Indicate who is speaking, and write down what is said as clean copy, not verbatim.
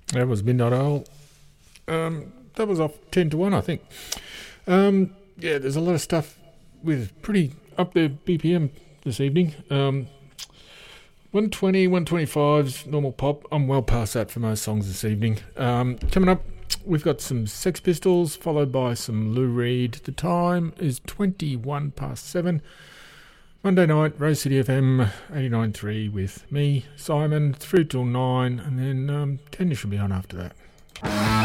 Speaker 1: That was Midnight Oil. That was off 10 to 1, I think. Yeah, there's a lot of stuff with pretty up there BPM this evening. 120, 125's normal pop. I'm well past that for most songs this evening. Coming up, we've got some Sex Pistols, followed by some Lou Reed. The time is 21 past 7. Monday night, Rose City FM 89.3 with me, Simon, through till 9, and then 10 should be on after that.